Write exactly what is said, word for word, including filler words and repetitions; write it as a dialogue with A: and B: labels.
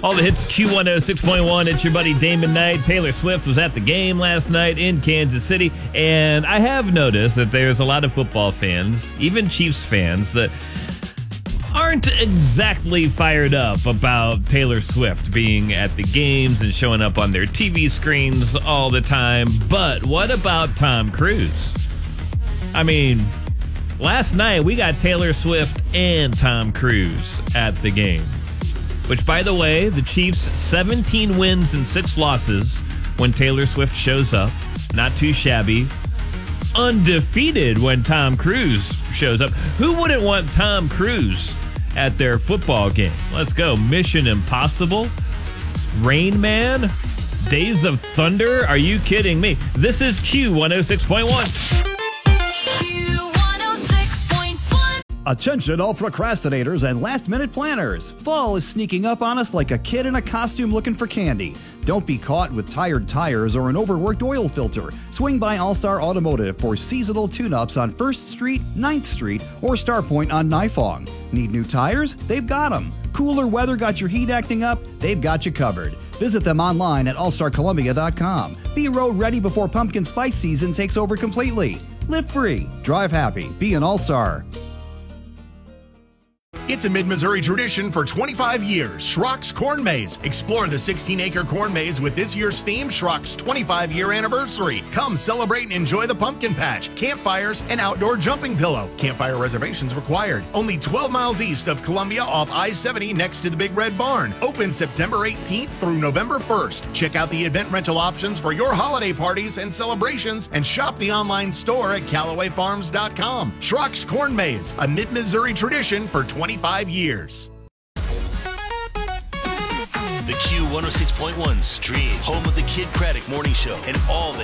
A: All the hits, Q one oh six point one. It's your buddy Damon Knight. Taylor Swift was at the game last night in Kansas City. And I have noticed that there's a lot of football fans, even Chiefs fans, that aren't exactly fired up about Taylor Swift being at the games and showing up on their T V screens all the time. But what about Tom Cruise? I mean, last night we got Taylor Swift and Tom Cruise at the game. Which, by the way, the Chiefs' seventeen wins and six losses when Taylor Swift shows up. Not too shabby. Undefeated when Tom Cruise shows up. Who wouldn't want Tom Cruise at their football game? Let's go. Mission Impossible, Rain Man, Days of Thunder. Are you kidding me? This is Q one oh six point one.
B: Attention all procrastinators and last-minute planners. Fall is sneaking up on us like a kid in a costume looking for candy. Don't be caught with tired tires or an overworked oil filter. Swing by All-Star Automotive for seasonal tune-ups on first street, ninth street, or Starpoint on Nifong. Need new tires? They've got them. Cooler weather got your heat acting up? They've got you covered. Visit them online at all star columbia dot com. Be road ready before pumpkin spice season takes over completely. Live free, drive happy, be an All-Star.
C: It's a Mid-Missouri tradition for twenty-five years. Schrock's Corn Maze. Explore the sixteen acre corn maze with this year's theme, Schrock's twenty-five year anniversary. Come celebrate and enjoy the pumpkin patch, campfires, and outdoor jumping pillow. Campfire reservations required. Only twelve miles east of Columbia off I seventy next to the Big Red Barn. Open September eighteenth through November first. Check out the event rental options for your holiday parties and celebrations and shop the online store at Callaway Farms dot com. Schrock's Corn Maze, a Mid-Missouri tradition for twenty-five years.
D: The Q one oh six point one stream, home of the Kid Craddock Morning Show and all the